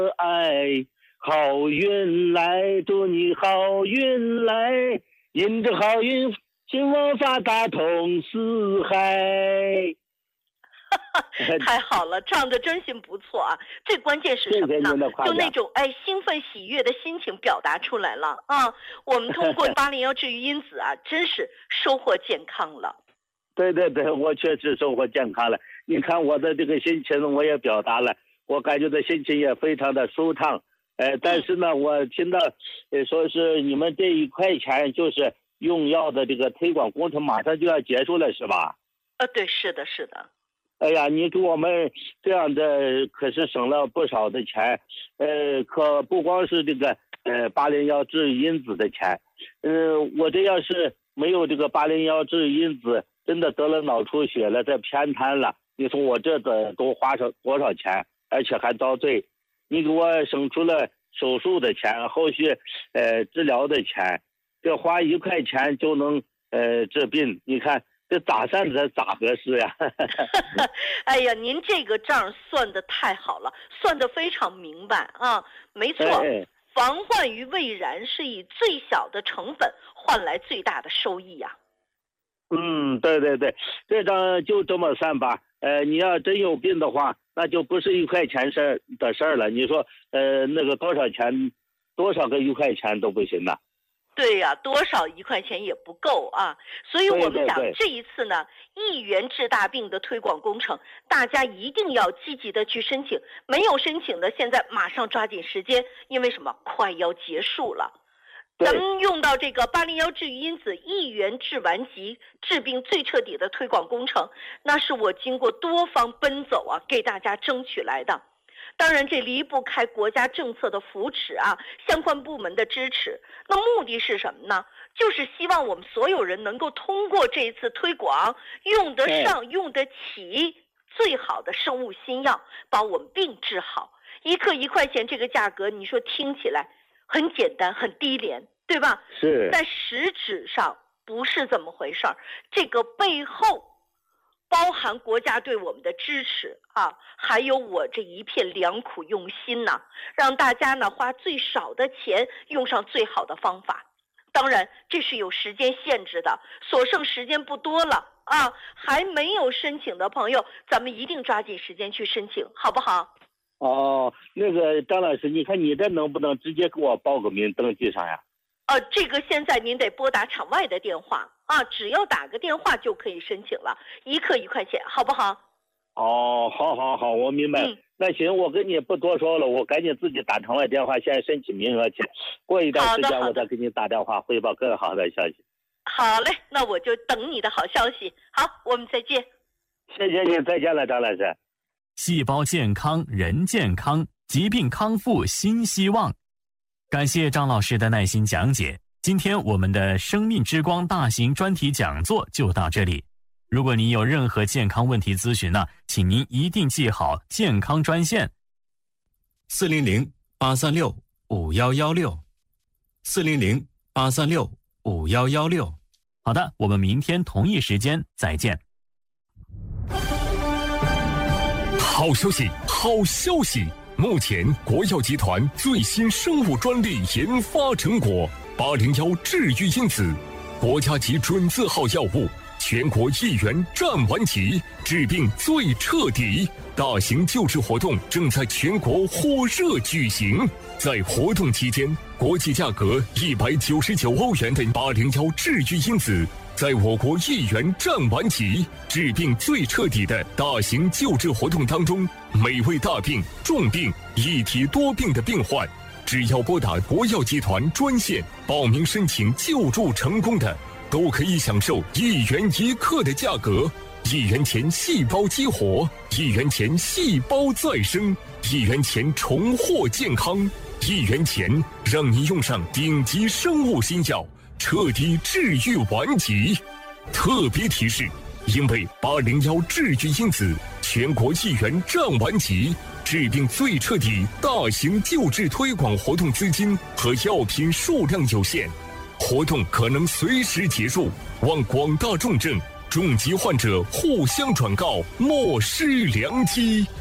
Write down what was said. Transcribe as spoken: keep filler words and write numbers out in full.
爱，好运来，祝你好运来，迎着好运，兴旺发达通四海。 太好了，唱的真心不错啊！最关键是什么呢？就那种哎兴奋喜悦的心情表达出来了啊！我们通过八零幺治愈因子啊，真是收获健康了。 对对对，我确实收获健康了。你看我的这个心情，我也表达了，我感觉的心情也非常的舒畅。呃，但是呢，嗯、我听到呃说是你们这一块钱就是用药的这个推广工程马上就要结束了，是吧？ 呃，对，是的，是的。 哎呀，你给我们这样的可是省了不少的钱，呃，可不光是这个呃八零幺治愈因子的钱，呃，我这要是没有这个八零幺治愈因子，真的得了脑出血了，再偏瘫了，你说我这得都花上多少钱，而且还遭罪。你给我省出了手术的钱，后续呃治疗的钱，这花一块钱就能呃治病，你看。这咋算这咋合适呀？ 哎呀，您这个账算得太好了，算得非常明白啊！没错，哎、防患于未然是以最小的成本换来最大的收益呀、 啊。嗯，对对对，这张就这么算吧。呃，你要真有病的话，那就不是一块钱事的事儿了。你说，呃，那个多少钱，多少个一块钱都不行了。 对呀、啊，多少一块钱也不够啊！所以我们想这一次呢，一元治大病的推广工程，大家一定要积极的去申请。没有申请的，现在马上抓紧时间，因为什么？快要结束了。咱们用到这个八零幺治愈因子一元治完疾，治病最彻底的推广工程，那是我经过多方奔走啊，给大家争取来的。当然，这离不开国家政策的扶持啊，相关部门的支持。那目的是什么呢？就是希望我们所有人能够通过这一次推广，用得上、用得起最好的生物新药，把我们病治好。一克一块钱这个价格，你说听起来很简单、很低廉，对吧？ 是。 但实质上不是这么回事儿，这个背后包含国家对我们的支持啊，还有我这一片良苦用心呐、啊，让大家呢花最少的钱用上最好的方法。当然这是有时间限制的，所剩时间不多了啊，还没有申请的朋友，咱们一定抓紧时间去申请，好不好？ 哦，那个张老师，你看你这能不能直接给我报个名登记上呀？ 呃，这个现在您得拨打场外的电话啊，只要打个电话就可以申请了，一克一块钱，好不好？ 哦，好好好，我明白。嗯、那行，我跟你不多说了，我赶紧自己打场外电话，现在申请名额去。过一段时间我再给你打电话汇报更好的消息。 好嘞，那我就等你的好消息。好，我们再见。 谢谢你，再见了，张老师。 细胞健康，人健康，疾病康复新希望。感谢张老师的耐心讲解。今天我们的生命之光大型专题讲座就到这里。如果您有任何健康问题咨询呢，请您一定记好健康专线四零零八三六五幺幺六四零零八三六五幺幺六。好的，我们明天同一时间再见。 好消息，好消息！目前国药集团最新生物专利研发成果八零幺治愈因子，国家级准字号药物，全国一元占完齐，治病最彻底。大型救治活动正在全国火热举行，在活动期间，国际价格一百九十九欧元的八零幺治愈因子，在我国一元占完齐，治病最彻底的大型救治活动当中，每位大病、重病、一体多病的病患，只要拨打国药集团专线报名申请救助成功的，都可以享受一元一克的价格。一元钱细胞激活，一元钱细胞再生，一元钱重获健康，一元钱让你用上顶级生物新药，彻底治愈顽疾。特别提示，因为八零幺治愈因子全国一元占完齐，治病最彻底大型救治推广活动资金和药品数量有限，活动可能随时结束，望广大重症重疾患者互相转告，莫失良机。